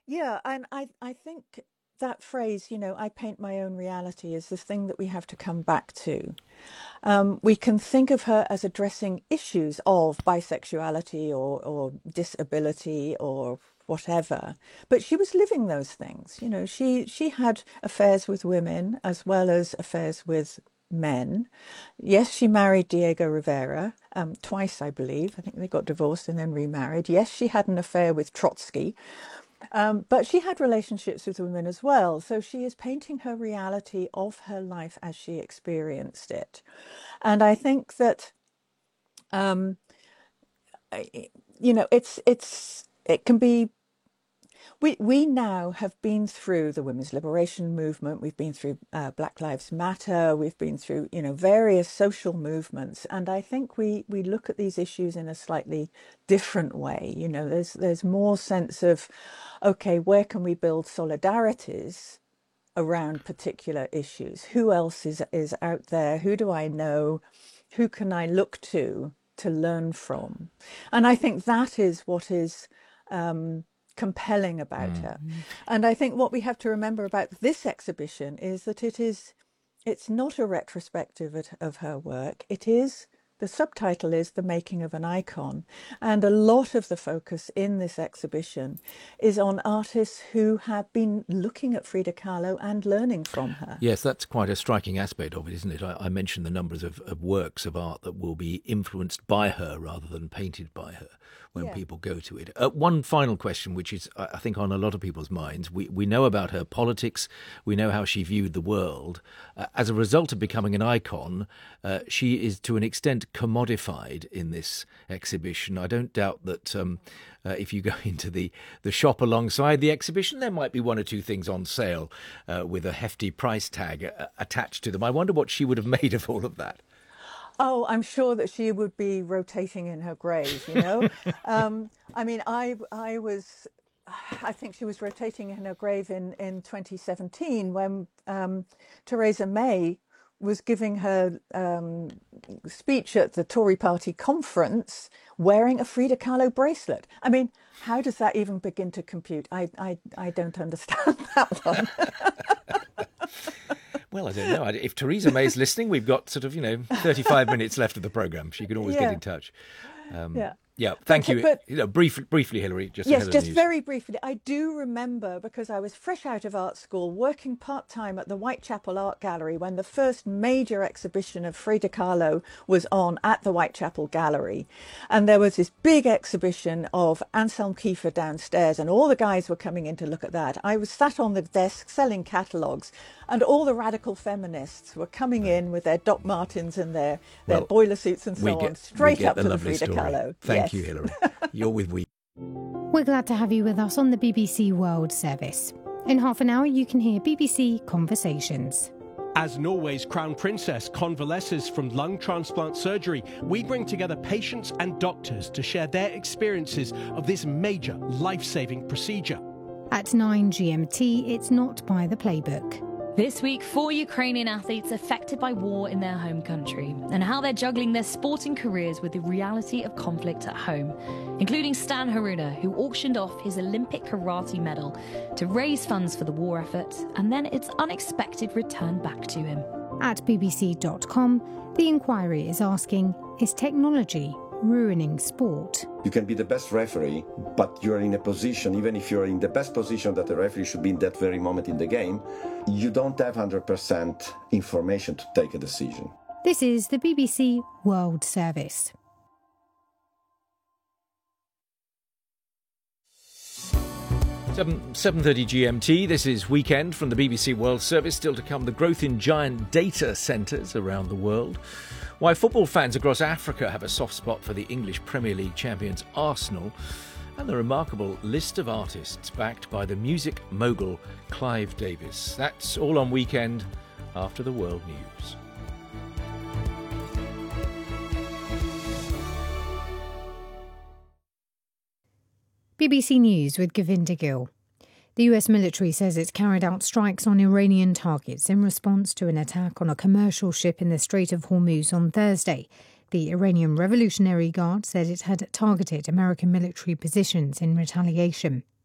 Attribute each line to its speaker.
Speaker 1: Yeah, and I think that phrase, I paint my own reality, is the thing that we have to come back to. We can think of her as addressing issues of bisexuality or disability or whatever, but she was living those things. She had affairs with women as well as affairs with men. Yes, she married Diego Rivera twice, I believe. I think they got divorced and then remarried. Yes, she had an affair with Trotsky. But she had relationships with women as well. So she is painting her reality of her life as she experienced it. And I think that, um, it can be. We now have been through the women's liberation movement. We've been through Black Lives Matter. We've been through, various social movements. And I think we look at these issues in a slightly different way. There's more sense of, okay, where can we build solidarities around particular issues? Who else is out there? Who do I know? Who can I look to learn from? And I think that is what is compelling about her. And I think what we have to remember about this exhibition is that it's not a retrospective of her work. The subtitle is The Making of an Icon. And a lot of the focus in this exhibition is on artists who have been looking at Frida Kahlo and learning from her.
Speaker 2: Yes, that's quite a striking aspect of it, isn't it? I mentioned the numbers of works of art that will be influenced by her rather than painted by her when people go to it. One final question, which is, I think, on a lot of people's minds. We know about her politics. We know how she viewed the world. As a result of becoming an icon, she is to an extent commodified in this exhibition. I don't doubt that if you go into the shop alongside the exhibition, there might be one or two things on sale with a hefty price tag attached to them. I wonder what she would have made of all of that.
Speaker 1: Oh, I'm sure that she would be rotating in her grave, I think she was rotating in her grave in 2017 when Theresa May was giving her speech at the Tory party conference wearing a Frida Kahlo bracelet. I mean, how does that even begin to compute? I don't understand that one.
Speaker 2: Well, I don't know. If Theresa May's listening, we've got 35 minutes left of the programme. She can always get in touch. Yeah, thank you. But, briefly, Hilary, just ahead of the news.
Speaker 1: Very briefly. I do remember, because I was fresh out of art school, working part-time at the Whitechapel Art Gallery when the first major exhibition of Frida Kahlo was on at the Whitechapel Gallery. And there was this big exhibition of Anselm Kiefer downstairs, and all the guys were coming in to look at that. I was sat on the desk selling catalogues, and all the radical feminists were coming in with their Doc Martens and their boiler suits and so on, straight up to the Frida Kahlo.
Speaker 2: Thank you, Hilary. You're with We.
Speaker 3: We're glad to have you with us on the BBC World Service. In half an hour, you can hear BBC Conversations.
Speaker 4: As Norway's Crown Princess convalesces from lung transplant surgery, we bring together patients and doctors to share their experiences of this major life-saving procedure.
Speaker 3: At 9 GMT, it's not by the playbook.
Speaker 5: This week, 4 Ukrainian athletes affected by war in their home country and how they're juggling their sporting careers with the reality of conflict at home, including Stan Haruna, who auctioned off his Olympic karate medal to raise funds for the war effort, and then its unexpected return back to him.
Speaker 3: At bbc.com, the inquiry is asking, is technology ruining sport?
Speaker 6: You can be the best referee, but you're in a position, even if you're in the best position that a referee should be in that very moment in the game, you don't have 100% information to take a decision.
Speaker 3: This is the BBC World Service.
Speaker 2: Seven 7:30 GMT. This is Weekend from the BBC World Service. Still to come, the growth in giant data centres around the world. Why football fans across Africa have a soft spot for the English Premier League champions Arsenal. And the remarkable list of artists backed by the music mogul Clive Davis. That's all on Weekend after the World News.
Speaker 3: BBC News with Govinda Gill. The US military says it's carried out strikes on Iranian targets in response to an attack on a commercial ship in the Strait of Hormuz on Thursday. The Iranian Revolutionary Guard said it had targeted American military positions in retaliation.